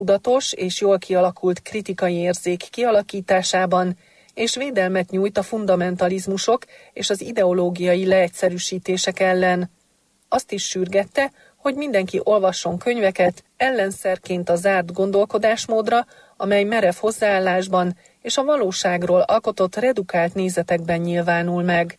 tudatos és jól kialakult kritikai érzék kialakításában, és védelmet nyújt a fundamentalizmusok és az ideológiai leegyszerűsítések ellen. Azt is sürgette, hogy mindenki olvasson könyveket ellenszerként a zárt gondolkodásmódra, amely merev hozzáállásban és a valóságról alkotott redukált nézetekben nyilvánul meg.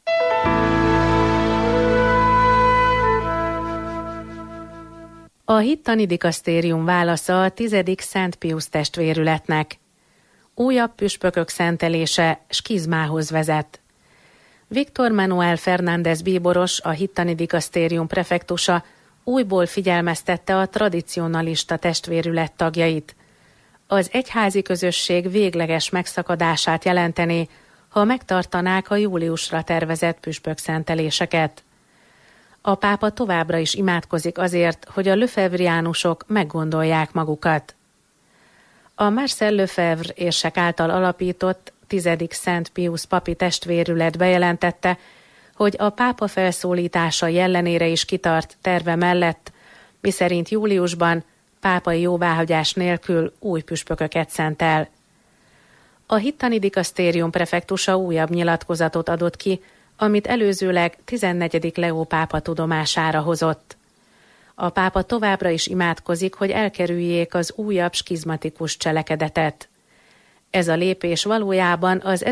A hittani dikasztérium válasza a 10. Szent Piusz testvérületnek. Újabb püspökök szentelése skizmához vezet. Viktor Manuel Fernández bíboros, a hittani dikasztérium prefektusa újból figyelmeztette a tradicionalista testvérület tagjait. Az egyházi közösség végleges megszakadását jelentené, ha megtartanák a júliusra tervezett püspökszenteléseket. A pápa továbbra is imádkozik azért, hogy a lefebvriánusok meggondolják magukat. A Marcel Lefebvre érsek által alapított 10. Szent Piusz papi testvérület bejelentette, hogy a pápa felszólítása ellenére is kitart terve mellett, miszerint júliusban pápai jóváhagyás nélkül új püspököket szentel. A hittani dikasztérium prefektusa újabb nyilatkozatot adott ki, amit előzőleg 14. Leó pápa tudomására hozott. A pápa továbbra is imádkozik, hogy elkerüljék az újabb skizmatikus cselekedetet. Ez a lépés valójában az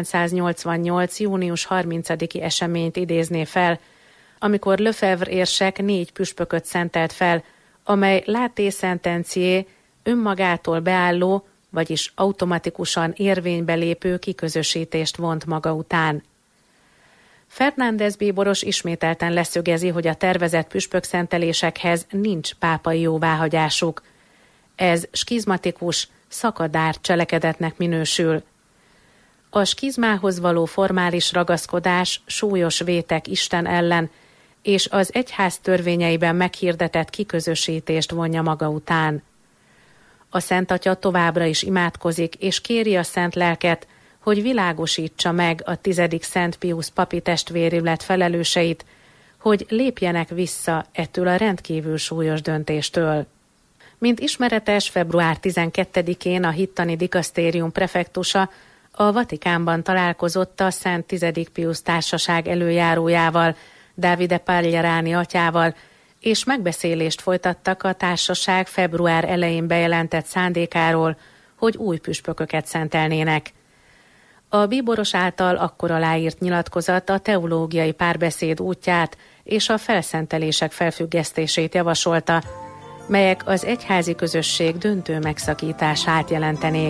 1988. június 30-i eseményt idézné fel, amikor Lefebvre érsek 4 püspököt szentelt fel, amely láté sentencié önmagától beálló, vagyis automatikusan érvénybe lépő kiközösítést vont maga után. Fernández bíboros ismételten leszögezi, hogy a tervezett püspökszentelésekhez nincs pápai jóváhagyásuk. Ez skizmatikus, szakadár cselekedetnek minősül. A skizmához való formális ragaszkodás súlyos vétek Isten ellen, és az egyház törvényeiben meghirdetett kiközösítést vonja maga után. A Szent Atya továbbra is imádkozik, és kéri a Szent Lelket, hogy világosítsa meg a 10. Szent Piusz papi testvérület felelőseit, hogy lépjenek vissza ettől a rendkívül súlyos döntéstől. Mint ismeretes, február 12-én a hittani dikasztérium prefektusa a Vatikánban találkozott a Szent 10. Piusz társaság előjárójával, Davide Pagliarani atyával, és megbeszélést folytattak a társaság február elején bejelentett szándékáról, hogy új püspököket szentelnének. A bíboros által akkor aláírt nyilatkozat a teológiai párbeszéd útját és a felszentelések felfüggesztését javasolta, melyek az egyházi közösség döntő megszakítását jelentenék.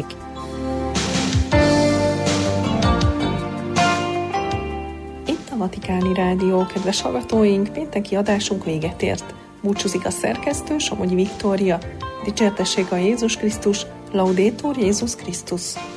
Itt a Vatikáni Rádió, kedves hallgatóink, pénteki adásunk véget ért. Búcsúzik a szerkesztő, Somogyi Viktória. Dicsértessék a Jézus Krisztus, Laudetur Jézus Krisztus.